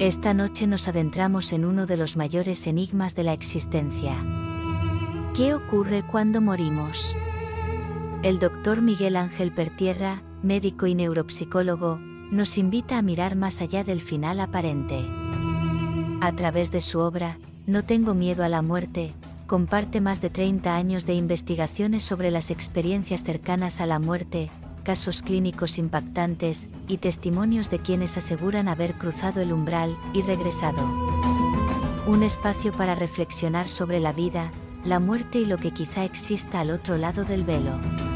Esta noche nos adentramos en uno de los mayores enigmas de la existencia. ¿Qué ocurre cuando morimos? El doctor Miguel Ángel Pertierra, médico y neuropsicólogo, nos invita a mirar más allá del final aparente. A través de su obra, No tengo miedo a la muerte, comparte más de 30 años de investigaciones sobre las experiencias cercanas a la muerte, casos clínicos impactantes, y testimonios de quienes aseguran haber cruzado el umbral y regresado. Un espacio para reflexionar sobre la vida, la muerte y lo que quizá exista al otro lado del velo.